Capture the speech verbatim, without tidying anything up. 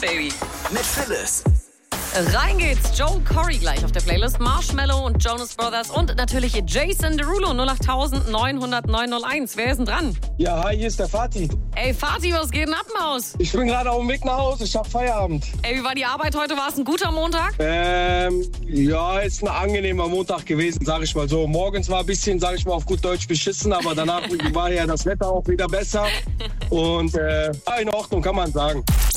Baby. Mit Phyllis. Rein geht's. Joel Corey gleich auf der Playlist. Marshmello und Jonas Brothers und natürlich Jason Derulo. null acht neun null null neun null eins. Wer ist denn dran? Ja, hi, hier ist der Fatih. Ey, Fatih, was geht denn ab, Maus? Ich bin gerade auf dem Weg nach Hause, ich hab Feierabend. Ey, wie war die Arbeit heute? War es ein guter Montag? Ähm, ja, ist ein angenehmer Montag gewesen, sag ich mal so. Morgens war ein bisschen, sag ich mal, auf gut Deutsch beschissen, aber danach war ja das Wetter auch wieder besser. Und äh, war in Ordnung, kann man sagen.